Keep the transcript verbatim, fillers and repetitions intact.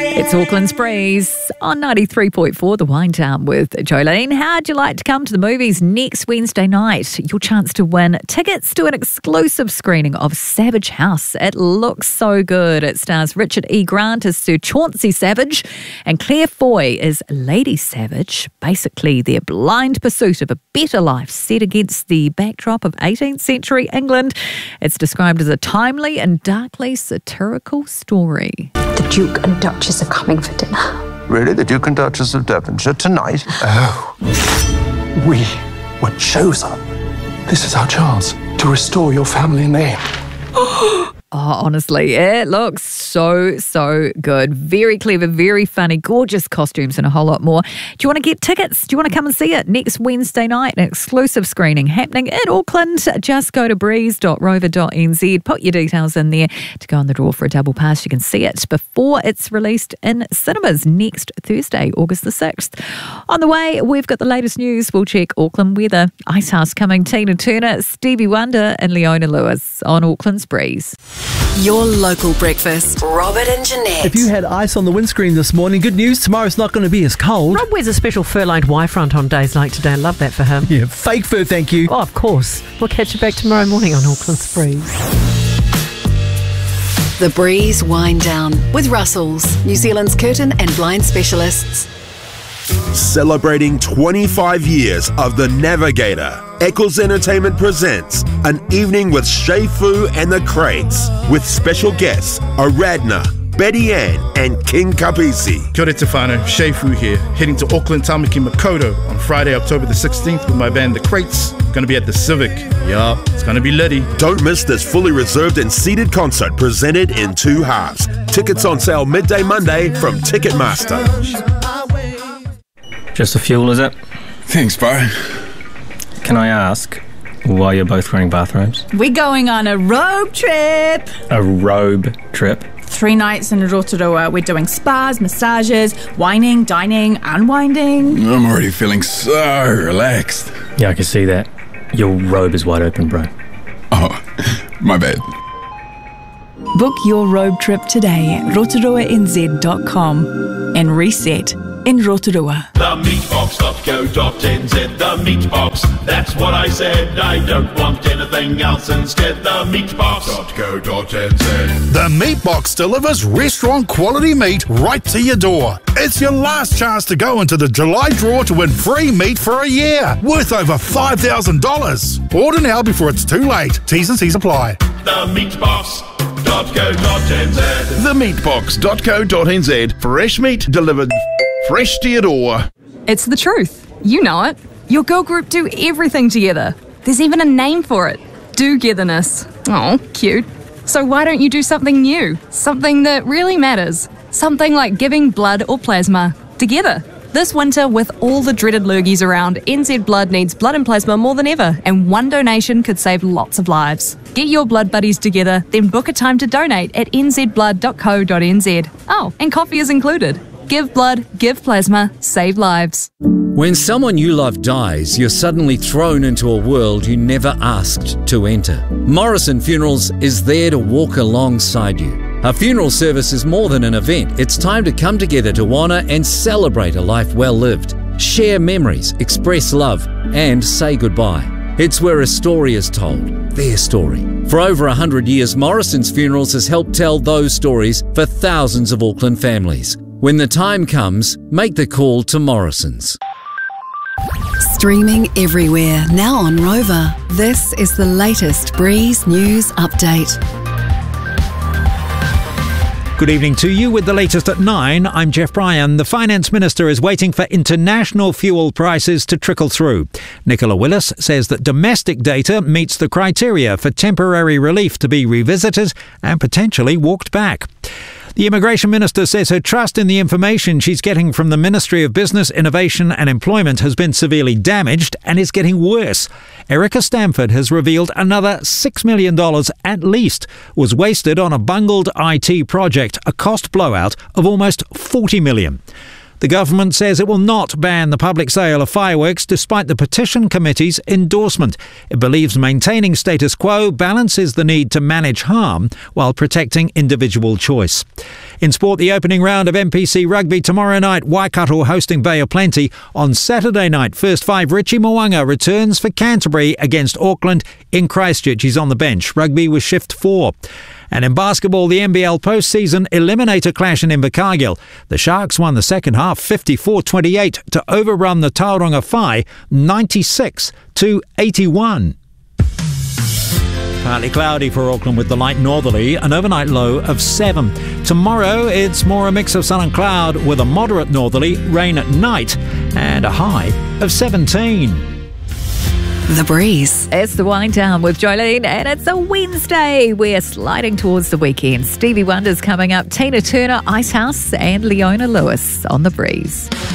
It's Auckland's Breeze on ninety-three point four, The Wine Town with Jolene. How'd you like to come to the movies next Wednesday night? Your chance to win tickets to an exclusive screening of Savage House. It looks so good. It stars Richard E. Grant as Sir Chauncey Savage and Claire Foy as Lady Savage. Basically, their blind pursuit of a better life set against the backdrop of eighteenth century England. It's described as a timely and darkly satirical story. The Duke and Duchess are coming for dinner. Really? The Duke and Duchess of Devonshire tonight? Oh. We were chosen. This is our chance to restore your family name. Oh, honestly, it looks so, so good. Very clever, very funny, gorgeous costumes and a whole lot more. Do you want to get tickets? Do you want to come and see it next Wednesday night? An exclusive screening happening in Auckland. Just go to breeze dot rover dot n z. Put your details in there to go on the draw for a double pass. You can see it before it's released in cinemas next Thursday, August the sixth. On the way, we've got the latest news. We'll check Auckland weather. Icehouse coming. Tina Turner, Stevie Wonder and Leona Lewis on Auckland's Breeze. Your local breakfast. Robert and Jeanette. If you had ice on the windscreen this morning, good news, tomorrow's not going to be as cold. Rob wears a special fur-lined Y-front on days like today. I love that for him. Yeah, fake fur, thank you. Oh, of course. We'll catch you back tomorrow morning on Auckland's Breeze. The Breeze Wind Down with Russell's, New Zealand's curtain and blind specialists. Celebrating twenty-five years of The Navigator, Eccles Entertainment presents an evening with Shay Fu and the Crates, with special guests Aradna, Betty Ann and King Kapisi. Kia ora te whānau, Shay Fu here, heading to Auckland Tamaki Makaurau on Friday, October the sixteenth with my band The Crates. Going to be at the Civic. Yeah, it's going to be litty. Don't miss this fully reserved and seated concert presented in two halves. Tickets on sale midday Monday from Ticketmaster. Just the fuel, is it? Thanks, bro. Can I ask why you're both wearing bathrobes? We're going on a robe trip. A robe trip? Three nights in Rotorua. We're doing spas, massages, wining, dining, unwinding. I'm already feeling so relaxed. Yeah, I can see that. Your robe is wide open, bro. Oh, my bad. Book your robe trip today at rotorua n z dot com and reset in Rotorua. The meatbox dot co dot n z, the meatbox, that's what I said. I don't want anything else instead. The meatbox dot co dot n z. The Meatbox delivers restaurant quality meat right to your door. It's your last chance to go into the July draw to win free meat for a year, worth over five thousand dollars. Order now before it's too late. T's and C's apply. The meatbox dot co dot n z. the meatbox dot co dot n z. Fresh meat delivered fresh to your door. It's the truth. You know it. Your girl group do everything together. There's even a name for it. Do-getherness. Oh, cute. So why don't you do something new? Something that really matters. Something like giving blood or plasma together. This winter, with all the dreaded lurgies around, N Z Blood needs blood and plasma more than ever, and one donation could save lots of lives. Get your blood buddies together, then book a time to donate at n z blood dot co dot n z. Oh, and coffee is included. Give blood, give plasma, save lives. When someone you love dies, you're suddenly thrown into a world you never asked to enter. Morrison Funerals is there to walk alongside you. A funeral service is more than an event. It's time to come together to honour and celebrate a life well lived, share memories, express love, and say goodbye. It's where a story is told, their story. For over a hundred years, Morrison's Funerals has helped tell those stories for thousands of Auckland families. When the time comes, make the call to Morrison's. Streaming everywhere, now on Rover. This is the latest Breeze News Update. Good evening to you with the latest at nine. I'm Jeff Bryan. The Finance Minister is waiting for international fuel prices to trickle through. Nicola Willis says that domestic data meets the criteria for temporary relief to be revisited and potentially walked back. The Immigration Minister says her trust in the information she's getting from the Ministry of Business, Innovation and Employment has been severely damaged and is getting worse. Erica Stamford has revealed another six million dollars at least was wasted on a bungled I T project, a cost blowout of almost forty million dollars. The government says it will not ban the public sale of fireworks despite the petition committee's endorsement. It believes maintaining status quo balances the need to manage harm while protecting individual choice. In sport, the opening round of N P C Rugby tomorrow night, Waikato hosting Bay of Plenty. On Saturday night, first five Richie Mo'unga returns for Canterbury against Auckland in Christchurch. He's on the bench. Rugby with shift four. And in basketball, the N B L postseason eliminator clash in Invercargill. The Sharks won the second half fifty-four twenty-eight to overrun the Tauranga Whai ninety-six to eighty-one. Partly cloudy for Auckland with the light northerly, an overnight low of seven. Tomorrow it's more a mix of sun and cloud with a moderate northerly, rain at night and a high of seventeen. The Breeze. It's the wind down with Jolene, and it's a Wednesday. We're sliding towards the weekend. Stevie Wonder's coming up, Tina Turner, Icehouse, and Leona Lewis on The Breeze.